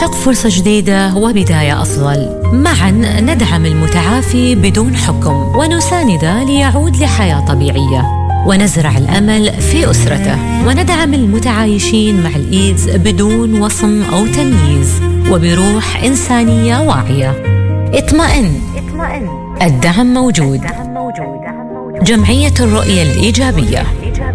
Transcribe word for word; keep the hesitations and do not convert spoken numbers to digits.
يستحق فرصة جديدة وبداية أفضل. معاً ندعم المتعافي بدون حكم ونسانده ليعود لحياة طبيعية، ونزرع الأمل في أسرته، وندعم المتعايشين مع الإيدز بدون وصم أو تمييز وبروح إنسانية واعية. اطمئن، الدعم موجود. جمعية الرؤية الإيجابية.